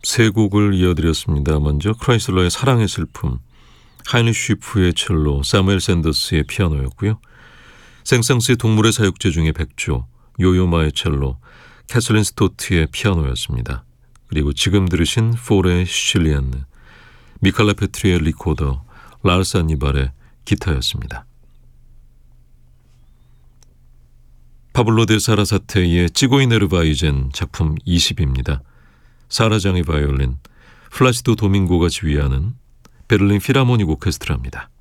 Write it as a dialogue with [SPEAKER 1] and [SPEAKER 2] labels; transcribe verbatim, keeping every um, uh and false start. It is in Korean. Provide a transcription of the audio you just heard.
[SPEAKER 1] 세 곡을 이어드렸습니다. 먼저 크라이슬러의 사랑의 슬픔, 하이니 쉬프의 첼로, 사무엘 샌더스의 피아노였고요. 생상스의 동물의 사육제 중에 백조, 요요마의 첼로, 캐슬린 스토트의 피아노였습니다. 그리고 지금 들으신 포레의 시칠리안, 미칼라 페트리의 리코더, 라르스 안니발의 기타였습니다. 파블로 데 사라사테의 찌고이네르바이젠 작품 이십입니다. 사라장의 바이올린, 플라시도 도밍고가 지휘하는 베를린 필하모닉 오케스트라입니다.